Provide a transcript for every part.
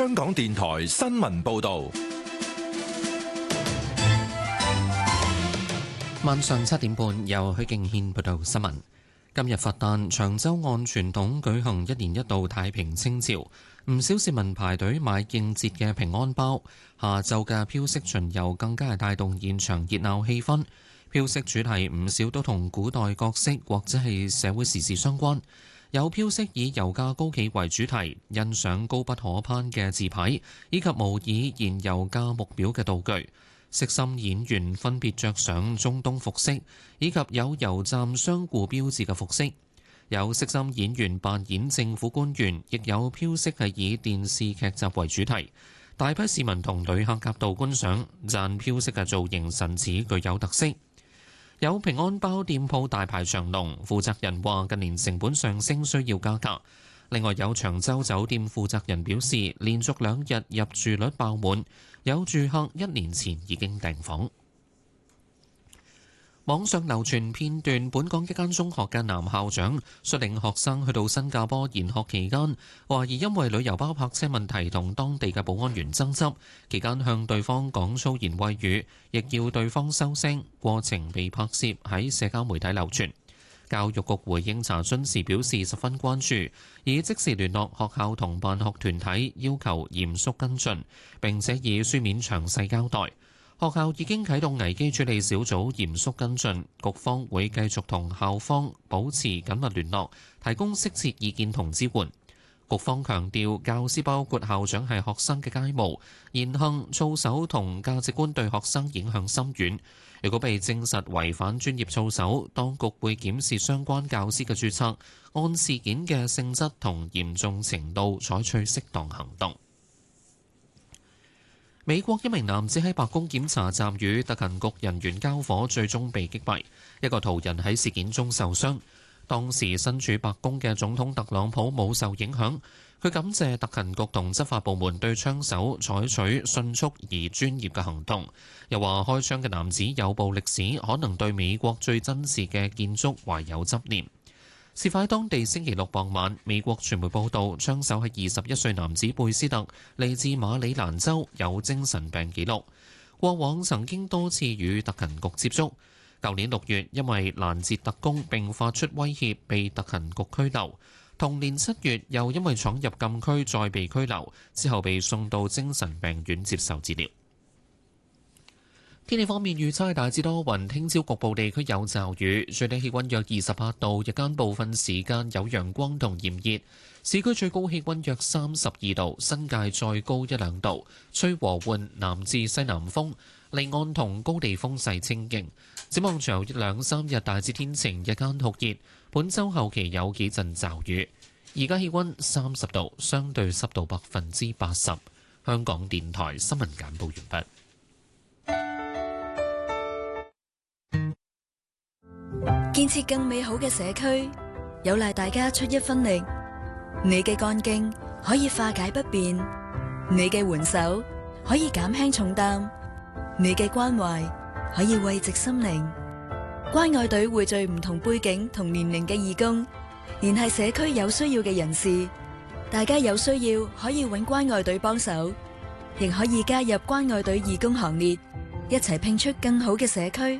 香港電台新聞報道。 晚上7點半，由許敬軒報道新聞。今日佛誕，長洲按傳統舉行一年一度太平清醮，唔少市民排隊買應節嘅平安包。下晝嘅飄色巡遊更加係帶動現場熱鬧氣氛。飄色主題唔少都同古代角色或者係社會時事相關。有飄色以油價高企為主題，印上高不可攀嘅字牌，以及模擬燃油價目表嘅道具。色心演員分別着上中東服飾，以及有油站商戶標誌嘅服飾。有色心演員扮演政府官員，亦有飄色係以電視劇集為主題。大批市民同旅客夾道觀賞，讚飄色嘅造型神似具有特色。有平安包店鋪大排長龍，負責人話近年成本上升，需要加價。另外有長洲酒店負責人表示，連續2日入住率爆滿，有住客1年前已經訂房。網上流傳片段，本港一間中學嘅男校長率領學生去到新加坡研學期間，懷疑因為旅遊包泊車問題同當地嘅保安員爭執，期間向對方講粗言穢語，亦要對方收聲，過程被拍攝喺社交媒體流傳。教育局回應查詢時表示十分關注，已即時聯絡學校同辦學團體，要求嚴肅跟進，並且以書面詳細交代。學校已經啟動危機處理小組嚴肅跟進，局方會繼續同校方保持緊密聯絡，提供適切意見同支援。局方強調，教師包括校長係學生嘅楷模，言行操守同價值觀對學生影響深遠。如果被證實違反專業操守，當局會檢視相關教師嘅註冊，按事件嘅性質同嚴重程度採取適當行動。美國一名男子喺白宮檢查站與特勤局人員交火，最終被擊斃。一個途人喺事件中受傷。當時身處白宮嘅總統特朗普冇受影響。佢感謝特勤局同執法部門對槍手採取迅速而專業嘅行動，又話開槍嘅男子有暴力史，可能對美國最珍視嘅建築懷有執念。事發喺當地星期六傍晚，美國傳媒報道，槍手係21歲男子貝斯特，嚟自馬里蘭州，有精神病記錄，過往曾經多次與特勤局接觸。舊年6月，因為攔截特工並發出威脅，被特勤局拘留。同年7月，又因為闖入禁區再被拘留，之後被送到精神病院接受治療。天氣方面預測係大致多雲，聽朝局部地區有驟雨，最低氣溫約28度，日間部分時間有陽光同炎熱，市區最高氣溫約32度，新界再高1-2度，吹和緩南至西南風，離岸同高地風勢清勁。展望隨後2-3日大致天晴，日間酷熱，本週後期有幾陣驟雨。而家氣溫30度，相對濕度80%。香港電台新聞簡報完畢。 建設更美好嘅社區，有賴大家出一分力。你嘅幹勁可以化解不便，你嘅援手可以減輕重擔，你嘅關懷可以慰藉心靈。關愛隊匯聚唔同背景同年齡嘅義工，聯繫社區有需要嘅人士。大家有需要可以揾關愛隊幫手，亦可以加入關愛隊義工行列，一齊拼出更好嘅社區。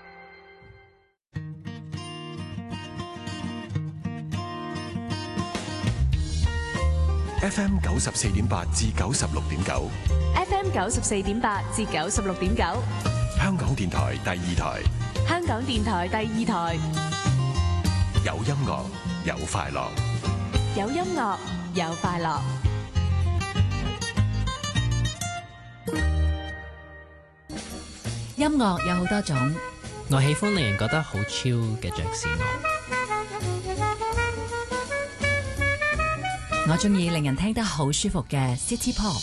FM 94.8至96.9 FM 94.8至96.9， 香港電台第2台， 香港電台第2台， 有音樂有快樂， 有音樂有快樂。 音樂有好多種， 我喜歡令人覺得好 chill 嘅爵士樂。 我中意令人聽得好舒服嘅 City Pop。